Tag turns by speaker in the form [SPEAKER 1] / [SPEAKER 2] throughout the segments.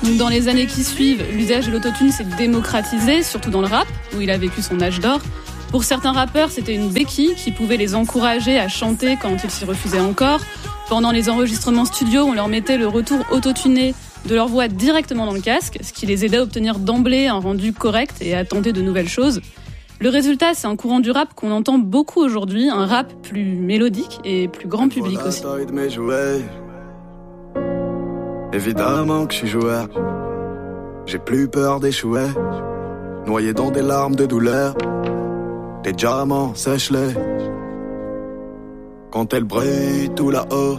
[SPEAKER 1] Donc dans les années qui suivent, l'usage de l'autotune s'est démocratisé, surtout dans le rap, où il a vécu son âge d'or. Pour certains rappeurs, c'était une béquille qui pouvait les encourager à chanter quand ils s'y refusaient encore. Pendant les enregistrements studio, on leur mettait le retour autotuné de leur voix directement dans le casque, ce qui les aidait à obtenir d'emblée un rendu correct et à tenter de nouvelles choses. Le résultat, c'est un courant du rap qu'on entend beaucoup aujourd'hui, un rap plus mélodique et plus grand public aussi.
[SPEAKER 2] Évidemment que je suis joueur, j'ai plus peur d'échouer, noyé dans des larmes de douleur, des diamants sèche-les, quand elle brille tout là-haut.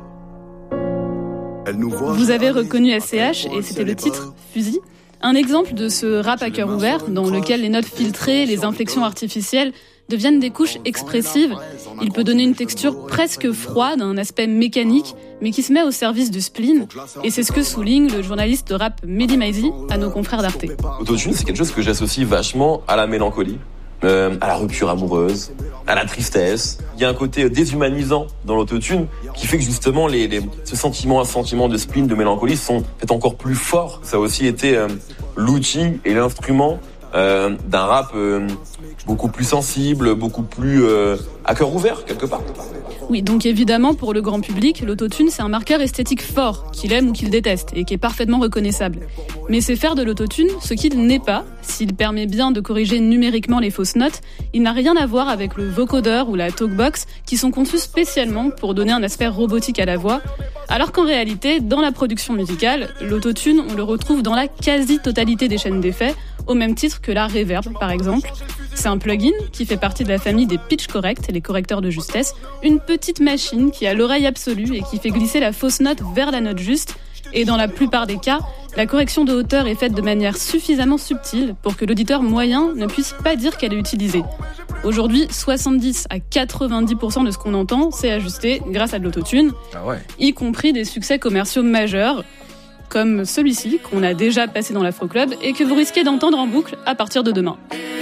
[SPEAKER 1] Vous avez reconnu SCH et c'était le titre Fusil. Un exemple de ce rap à cœur ouvert dans lequel les notes filtrées, les inflexions artificielles deviennent des couches expressives. Il peut donner une texture presque froide, un aspect mécanique, mais qui se met au service du spleen. Et c'est ce que souligne le journaliste de rap Mehdi Maizi à nos confrères d'Arte.
[SPEAKER 3] L'autotune, c'est quelque chose que j'associe vachement à la mélancolie, à la rupture amoureuse, à la tristesse. Il y a un côté déshumanisant dans l'autotune qui fait que justement ce sentiment de spleen, de mélancolie sont peut-être encore plus forts. Ça a aussi été l'outil et l'instrument d'un rap beaucoup plus sensible, beaucoup plus à cœur ouvert quelque part.
[SPEAKER 1] Oui, donc évidemment, pour le grand public, l'autotune, c'est un marqueur esthétique fort, qu'il aime ou qu'il déteste, et qui est parfaitement reconnaissable. Mais c'est faire de l'autotune ce qu'il n'est pas. S'il permet bien de corriger numériquement les fausses notes, il n'a rien à voir avec le vocodeur ou la talkbox, qui sont conçus spécialement pour donner un aspect robotique à la voix, alors qu'en réalité, dans la production musicale, l'autotune, on le retrouve dans la quasi-totalité des chaînes d'effets, au même titre que la reverb, par exemple. C'est un plugin qui fait partie de la famille des pitch corrects, les correcteurs de justesse, une petite machine qui a l'oreille absolue et qui fait glisser la fausse note vers la note juste. Et dans la plupart des cas, la correction de hauteur est faite de manière suffisamment subtile pour que l'auditeur moyen ne puisse pas dire qu'elle est utilisée. Aujourd'hui, 70 à 90% de ce qu'on entend, c'est ajusté grâce à de l'autotune, y compris des succès commerciaux majeurs, comme celui-ci qu'on a déjà passé dans l'Afro Club et que vous risquez d'entendre en boucle à partir de demain.